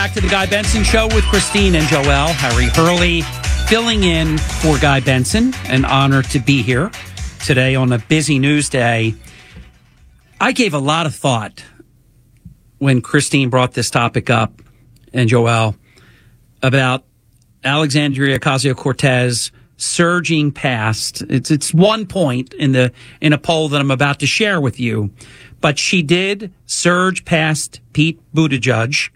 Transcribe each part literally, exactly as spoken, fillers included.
Back to the Guy Benson Show with Christine and Joel. Harry Hurley filling in for Guy Benson. An honor to be here today on a busy news day. I gave a lot of thought when Christine brought this topic up, and Joel, about Alexandria Ocasio-Cortez surging past. It's it's one point in the in a poll that I'm about to share with you, but she did surge past Pete Buttigieg.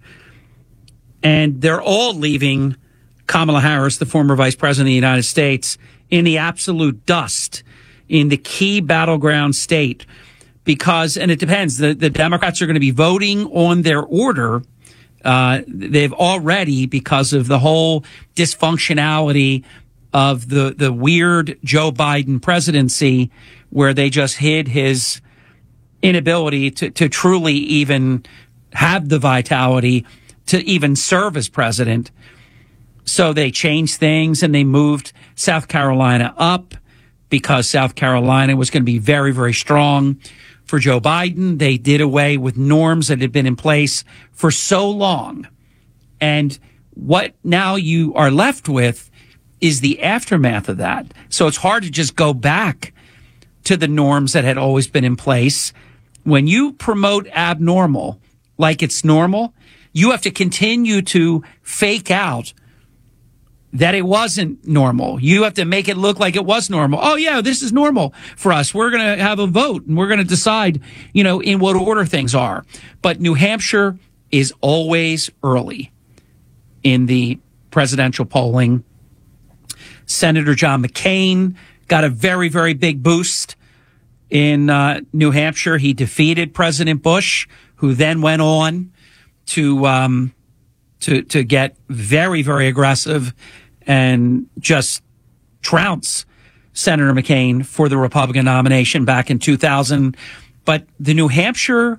And they're all leaving Kamala Harris, the former vice president of the United States, in the absolute dust in the key battleground state. Because, and it depends, the, the Democrats are going to be voting on their order. Uh, they've already, because of the whole dysfunctionality of the, the weird Joe Biden presidency, where they just hid his inability to, to truly even have the vitality to even serve as president. So they changed things and they moved South Carolina up because South Carolina was going to be very, very strong for Joe Biden. They did away with norms that had been in place for so long. And what now you are left with is the aftermath of that. So it's hard to just go back to the norms that had always been in place. When you promote abnormal like it's normal, you have to continue to fake out that it wasn't normal. You have to make it look like it was normal. Oh, yeah, this is normal for us. We're going to have a vote and we're going to decide, you know, in what order things are. But New Hampshire is always early in the presidential polling. Senator John McCain got a very, very big boost in uh, New Hampshire. He defeated President Bush, who then went on to um to to get very, very aggressive and just trounce Senator McCain for the Republican nomination back in two thousand. But the New Hampshire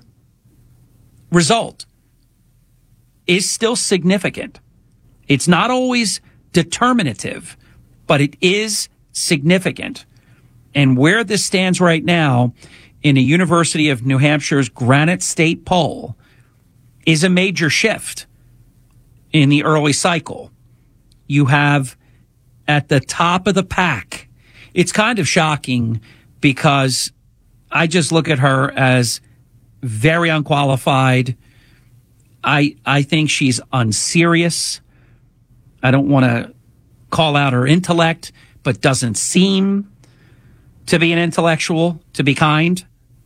result is still significant. It's not always determinative, but it is significant. And where this stands right now in the University of New Hampshire's Granite State poll is a major shift in the early cycle. You have at the top of the pack, it's kind of shocking because I just look at her as very unqualified. I I think she's unserious. I don't want to call out her intellect, but doesn't seem to be an intellectual, to be kind.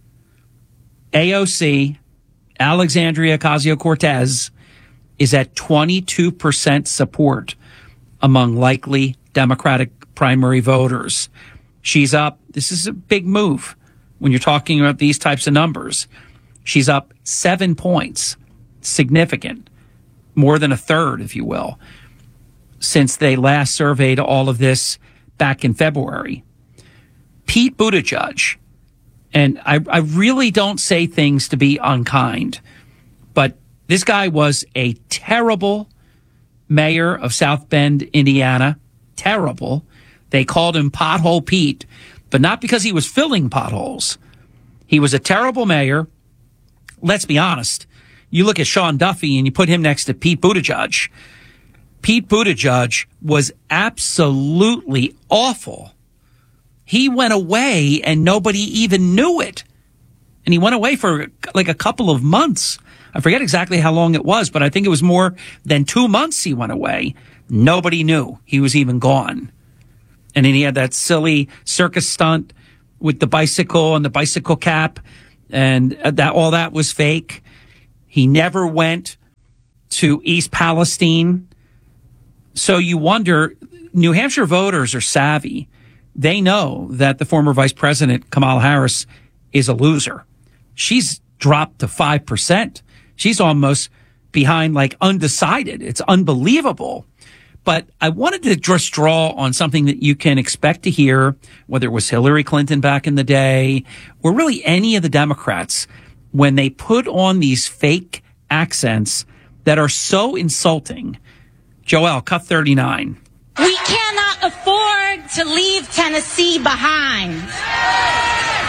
A O C, Alexandria Ocasio-Cortez, is at twenty-two percent support among likely Democratic primary voters. She's up. This is a big move when you're talking about these types of numbers. She's up seven points, significant, more than a third, if you will, since they last surveyed all of this back in February. Pete Buttigieg, and I, I really don't say things to be unkind, but this guy was a terrible mayor of South Bend, Indiana. Terrible. They called him Pothole Pete, but not because he was filling potholes. He was a terrible mayor. Let's be honest. You look at Sean Duffy and you put him next to Pete Buttigieg. Pete Buttigieg was absolutely awful. He went away and nobody even knew it. And he went away for like a couple of months. I forget exactly how long it was, but I think it was more than two months he went away. Nobody knew he was even gone. And then he had that silly circus stunt with the bicycle and the bicycle cap, and that all that was fake. He never went to East Palestine. So you wonder, New Hampshire voters are savvy. They know that the former vice president, Kamala Harris, is a loser. She's dropped to five percent. She's almost behind, like, undecided. It's unbelievable. But I wanted to just draw on something that you can expect to hear, whether it was Hillary Clinton back in the day, or really any of the Democrats, when they put on these fake accents that are so insulting. Joel, cut thirty-nine. We cannot afford to leave Tennessee behind.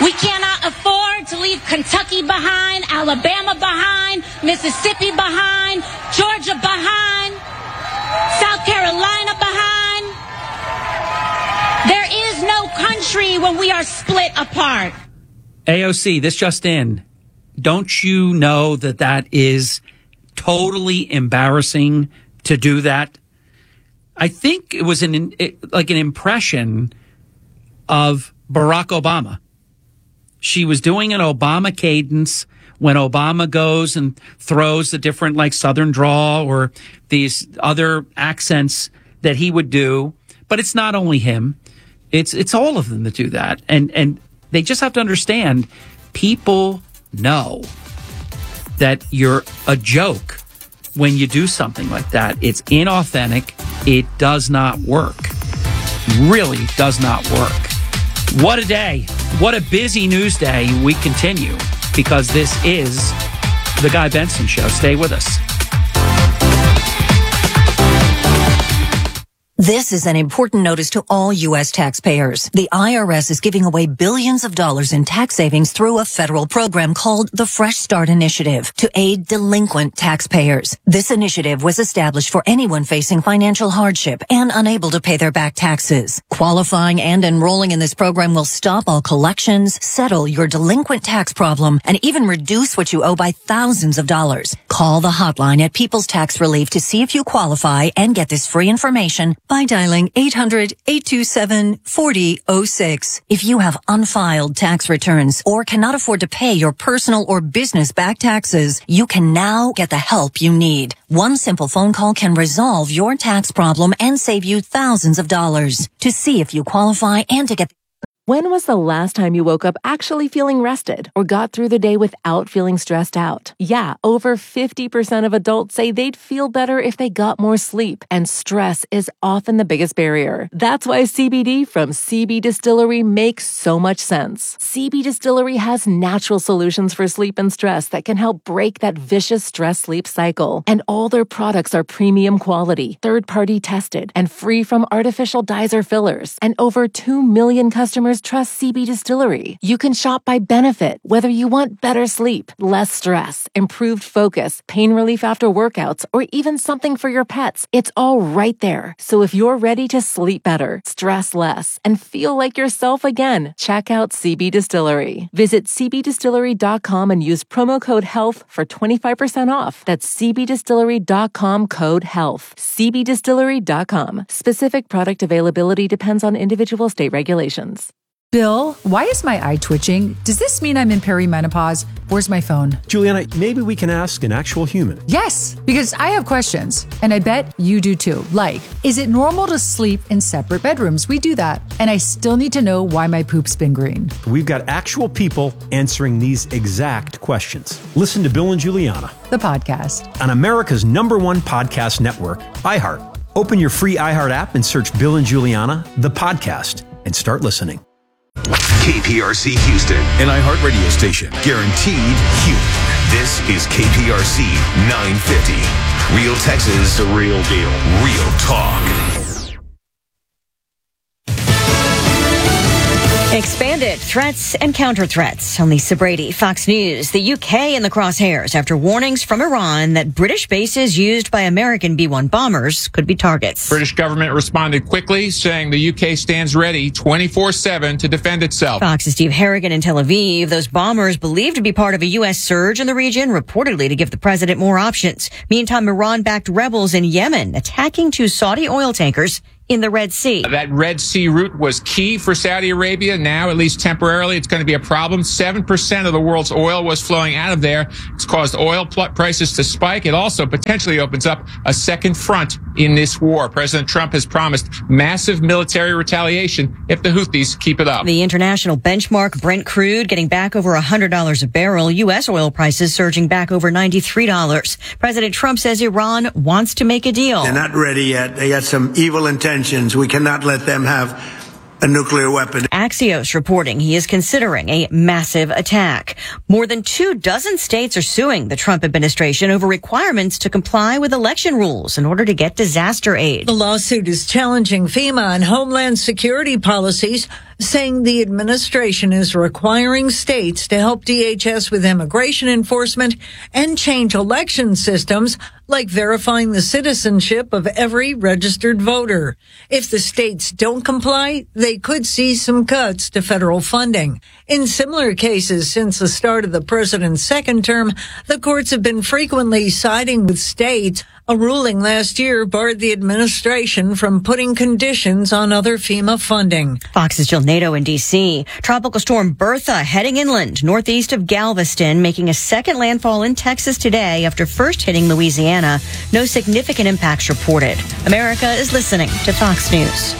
We cannot afford to leave Kentucky behind, Alabama behind, Mississippi behind, Georgia behind, South Carolina behind. There is no country when we are split apart. A O C, this just in. Don't you know that that is totally embarrassing to do that? I think it was an it, like an impression of Barack Obama. She was doing an Obama cadence when Obama goes and throws the different like Southern drawl or these other accents that he would do. But it's not only him. It's it's all of them that do that. And and they just have to understand people know that you're a joke when you do something like that. It's inauthentic. It does not work. Really does not work. What a day. What a busy news day. We continue because this is The Guy Benson Show. Stay with us. This is an important notice to all U S taxpayers. The I R S is giving away billions of dollars in tax savings through a federal program called the Fresh Start Initiative to aid delinquent taxpayers. This initiative was established for anyone facing financial hardship and unable to pay their back taxes. Qualifying and enrolling in this program will stop all collections, settle your delinquent tax problem, and even reduce what you owe by thousands of dollars. Call the hotline at People's Tax Relief to see if you qualify and get this free information by dialing eight hundred, eight two seven, four zero zero six. If you have unfiled tax returns or cannot afford to pay your personal or business back taxes, you can now get the help you need. One simple phone call can resolve your tax problem and save you thousands of dollars. To see if you qualify and to get When was the last time you woke up actually feeling rested or got through the day without feeling stressed out? Yeah, over fifty percent of adults say they'd feel better if they got more sleep, and stress is often the biggest barrier. That's why C B D from C B Distillery makes so much sense. C B Distillery has natural solutions for sleep and stress that can help break that vicious stress-sleep cycle. And all their products are premium quality, third-party tested, and free from artificial dyes or fillers. And over two million customers trust C B Distillery. You can shop by benefit, whether you want better sleep, less stress, improved focus, pain relief after workouts, or even something for your pets. It's all right there. So if you're ready to sleep better, stress less, and feel like yourself again, check out C B Distillery. Visit c b distillery dot com and use promo code HEALTH for twenty-five percent off. That's c b distillery dot com code HEALTH. c b distillery dot com. Specific product availability depends on individual state regulations. Bill, why is my eye twitching? Does this mean I'm in perimenopause? Where's my phone? Juliana, maybe we can ask an actual human. Yes, because I have questions, and I bet you do too. Like, is it normal to sleep in separate bedrooms? We do that. And I still need to know why my poop's been green. We've got actual people answering these exact questions. Listen to Bill and Juliana, the podcast, on America's number one podcast network, iHeart. Open your free iHeart app and search Bill and Juliana, the podcast, and start listening. K P R C Houston, an iHeart radio station, guaranteed human. This is K P R C nine fifty. Real Texas, the real deal, real talk. Expanded threats and counter-threats. On Lisa Brady, Fox News. The U K in the crosshairs after warnings from Iran that British bases used by American B one bombers could be targets. British government responded quickly, saying the U K stands ready twenty-four seven to defend itself. Fox's Steve Harrigan in Tel Aviv. Those bombers believed to be part of a U S surge in the region, reportedly to give the president more options. Meantime, Iran-backed rebels in Yemen attacking two Saudi oil tankers in the Red Sea. That Red Sea route was key for Saudi Arabia. Now, at least temporarily, it's going to be a problem. seven percent of the world's oil was flowing out of there. It's caused oil prices to spike. It also potentially opens up a second front in this war. President Trump has promised massive military retaliation if the Houthis keep it up. The international benchmark Brent crude getting back over one hundred dollars a barrel. U S oil prices surging back over ninety-three dollars. President Trump says Iran wants to make a deal. They're not ready yet. They got some evil intentions. We cannot let them have a nuclear weapon. Axios reporting he is considering a massive attack. More than two dozen states are suing the Trump administration over requirements to comply with election rules in order to get disaster aid. The lawsuit is challenging FEMA and Homeland Security policies. saying the administration is requiring states to help D H S with immigration enforcement and change election systems like verifying the citizenship of every registered voter. If the states don't comply, they could see some cuts to federal funding. In similar cases since the start of the president's second term, the courts have been frequently siding with states. A ruling last year barred the administration from putting conditions on other FEMA funding. Fox's Jill Nato in D C. Tropical storm Bertha heading inland northeast of Galveston, making a second landfall in Texas today after first hitting Louisiana. No significant impacts reported. America is listening to Fox News.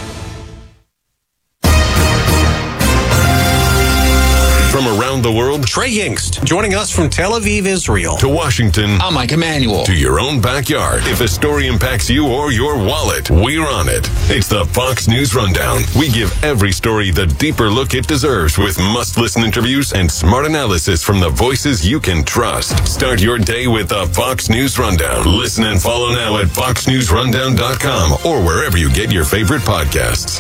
From around the world, Trey Yingst, joining us from Tel Aviv, Israel. To Washington. I'm Mike Emanuel. To your own backyard. If a story impacts you or your wallet, we're on it. It's the Fox News Rundown. We give every story the deeper look it deserves with must-listen interviews and smart analysis from the voices you can trust. Start your day with the Fox News Rundown. Listen and follow now at fox news rundown dot com or wherever you get your favorite podcasts.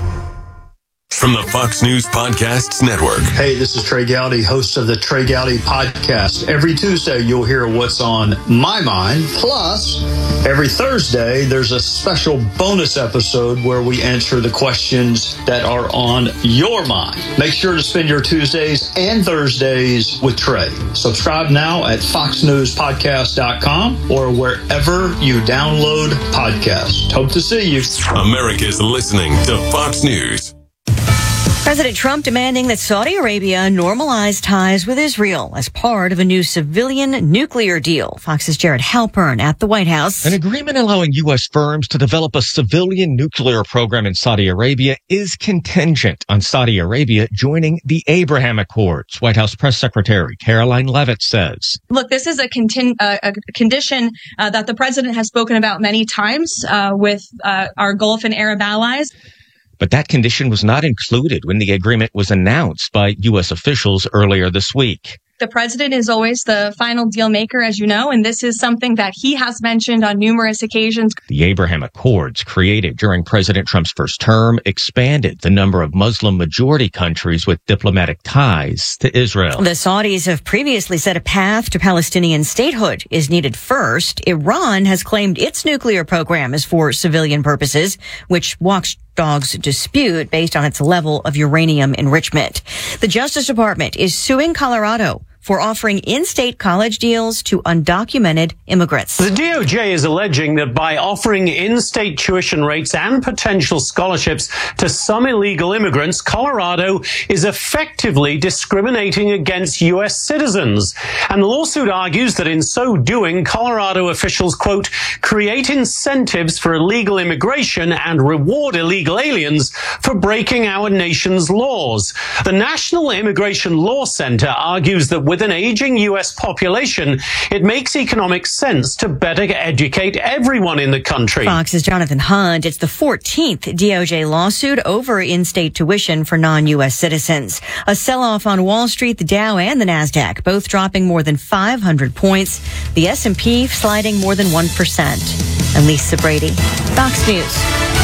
From the Fox News Podcasts Network. Hey, this is Trey Gowdy, host of the Trey Gowdy Podcast. Every Tuesday, you'll hear what's on my mind. Plus, every Thursday, there's a special bonus episode where we answer the questions that are on your mind. Make sure to spend your Tuesdays and Thursdays with Trey. Subscribe now at fox news podcast dot com or wherever you download podcasts. Hope to see you. America's listening to Fox News. President Trump demanding that Saudi Arabia normalize ties with Israel as part of a new civilian nuclear deal. Fox's Jared Halpern at the White House. An agreement allowing U S firms to develop a civilian nuclear program in Saudi Arabia is contingent on Saudi Arabia joining the Abraham Accords. White House Press Secretary Caroline Leavitt says. Look, this is a, contin- uh, a condition uh, that the president has spoken about many times uh, with uh, our Gulf and Arab allies. But that condition was not included when the agreement was announced by U S officials earlier this week. The president is always the final deal maker, as you know, and this is something that he has mentioned on numerous occasions. The Abraham Accords, created during President Trump's first term, expanded the number of Muslim-majority countries with diplomatic ties to Israel. The Saudis have previously said a path to Palestinian statehood is needed first. Iran has claimed its nuclear program is for civilian purposes, which watchdogs dispute based on its level of uranium enrichment. The Justice Department is suing Colorado for offering in-state college deals to undocumented immigrants. The D O J is alleging that by offering in-state tuition rates and potential scholarships to some illegal immigrants, Colorado is effectively discriminating against U S citizens. And the lawsuit argues that in so doing, Colorado officials, quote, create incentives for illegal immigration and reward illegal aliens for breaking our nation's laws. The National Immigration Law Center argues that with an aging U S population, it makes economic sense to better educate everyone in the country. Fox's Jonathan Hunt. It's the fourteenth D O J lawsuit over in-state tuition for non-U S citizens. A sell-off on Wall Street, the Dow and the NASDAQ, both dropping more than five hundred points. The S and P sliding more than one percent. And Lisa Brady, Fox News.